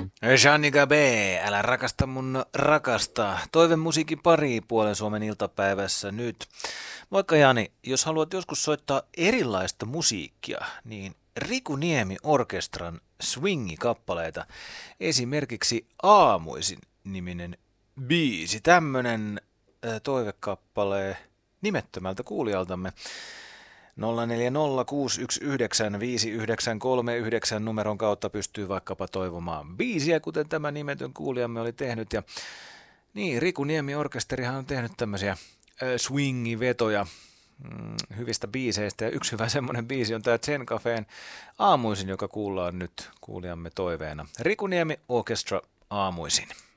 Jeannie Gabé, älä rakasta mun rakasta. Toivemusiikin pari puolen Suomen iltapäivässä nyt. Moikka Jani, jos haluat joskus soittaa erilaista musiikkia, niin Riku Niemi Orkestran swingi-kappaleita, esimerkiksi Aamuisin niminen biisi, tämmönen toivekappale nimettömältä kuulijaltamme. 0406195939 numeron kautta pystyy vaikkapa toivomaan biisiä, kuten tämä nimetön kuulijamme oli tehnyt. Ja niin, Riku Niemi Orkesterihan on tehnyt tämmöisiä swingi-vetoja hyvistä biiseistä. Ja yksi hyvä semmoinen biisi on tämä Zen Cafén Aamuisin, joka kuullaan nyt kuulijamme toiveena. Riku Niemi Orkestra Aamuisin.